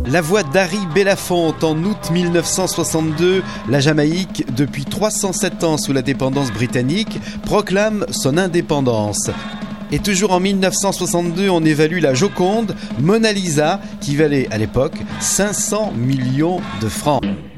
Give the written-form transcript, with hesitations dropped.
La voix d'Harry Belafonte en août 1962, la Jamaïque, depuis 307 ans sous la dépendance britannique, proclame son indépendance. Et toujours en 1962, on évalue la Joconde, Mona Lisa, qui valait à l'époque 500 millions de francs.